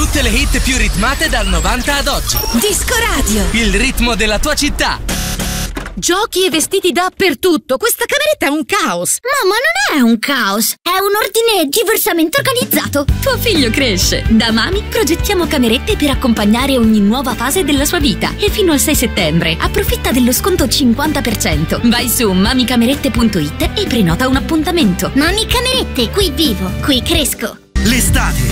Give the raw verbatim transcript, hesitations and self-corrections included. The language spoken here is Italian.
Tutte le hit più ritmate dal novanta ad oggi. Disco Radio. Il ritmo della tua città. Giochi e vestiti dappertutto. Questa cameretta è un caos. Mamma, non è un caos, è un ordine diversamente organizzato. Tuo figlio cresce. Da Mami progettiamo camerette per accompagnare ogni nuova fase della sua vita. E fino al sei settembre approfitta dello sconto cinquanta per cento. Vai su mamicamerette punto it e prenota un appuntamento. Mami Camerette, qui vivo, qui cresco. L'estate